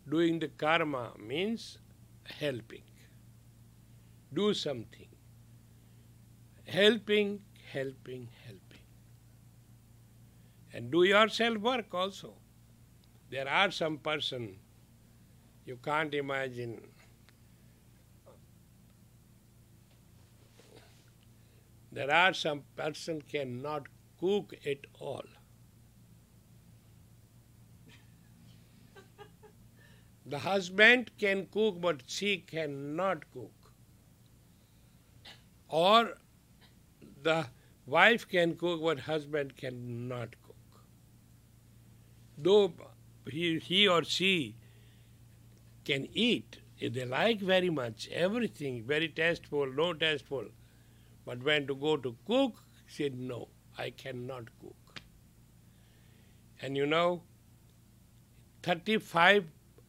Doing the karma means helping. Do something. Helping, helping, helping. And do yourself work also. There are some person, you can't imagine, there are some person cannot cook at all. The husband can cook, but she cannot cook. Or the wife can cook, but husband cannot cook. Though he or she can eat, if they like very much, everything, very tasteful, no tasteful. But when to go to cook, she said, no, I cannot cook. And you know, 35%,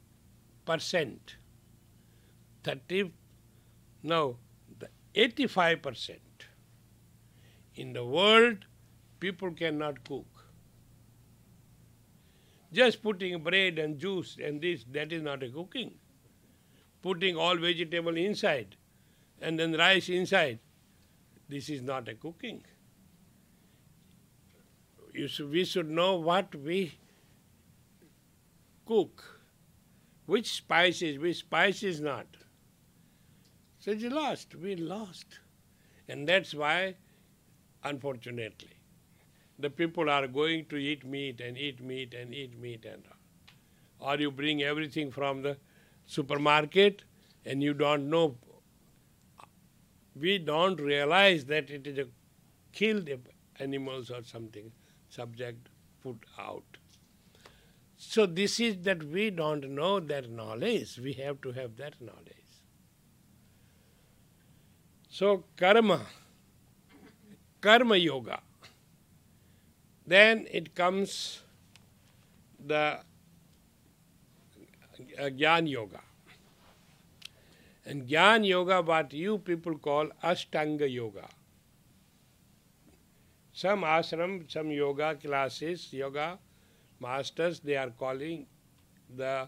85% in the world, people cannot cook. Just putting bread and juice and this, that is not a cooking. Putting all vegetable inside and then rice inside, this is not a cooking. We should know what we cook, which spices not. So it's lost, we lost. And that's why, unfortunately, the people are going to eat meat and eat meat and eat meat and all. Or you bring everything from the supermarket and you don't know. We don't realize that it is a killed animals or something, subject put out. So this is that we don't know that knowledge. We have to have that knowledge. So karma yoga. Then it comes the Jnana Yoga. And Jnana Yoga, what you people call Ashtanga Yoga. Some ashram, some yoga classes, yoga masters, they are calling the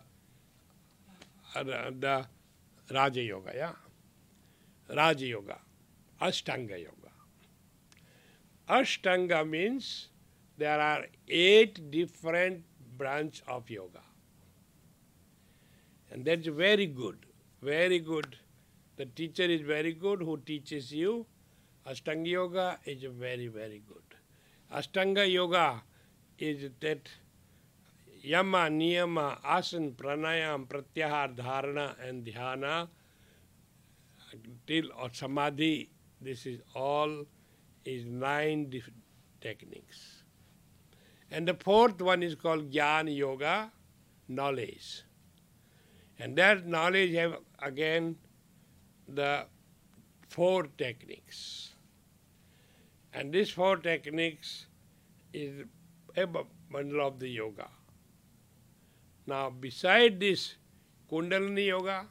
Raja Yoga, yeah? Raja Yoga, Ashtanga Yoga. Ashtanga means there are 8 different branches of yoga. And that's very good, very good. The teacher is very good who teaches you. Ashtanga Yoga is very, very good. Ashtanga Yoga is that Yama, Niyama, Asana, Pranayam, Pratyahar, Dharana and Dhyana till or Samadhi. This is all is 9 different techniques. And the 4th one is called Jnana Yoga, knowledge. And that knowledge have again the 4 techniques. And these 4 techniques is a bundle of the yoga. Now beside this Kundalini Yoga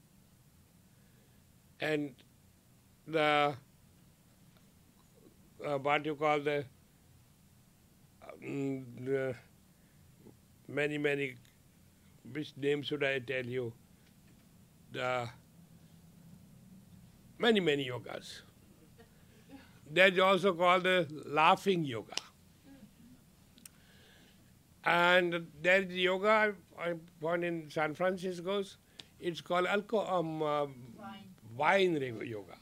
and the what you call the many, which name should I tell you? The many yogas. That's also called the laughing yoga. And there's yoga I found in San Francisco. It's called wine yoga.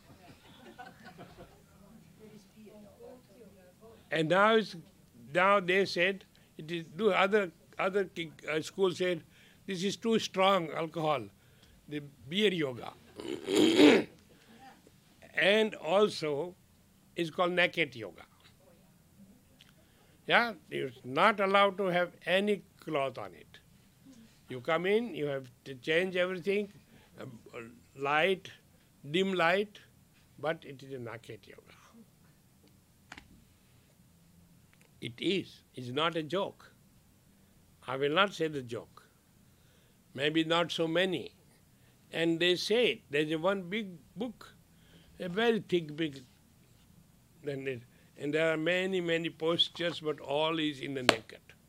And now they said it is. Other schools said this is too strong alcohol, the beer yoga. And also it's called naked yoga. Yeah, you're not allowed to have any cloth on it. You come in, you have to change everything, light, dim light, but it is a naked yoga. It is. It's not a joke. I will not say the joke. Maybe not so many. And they say it. There's one big book, a very thick, big, and there are many postures, but all is in the naked.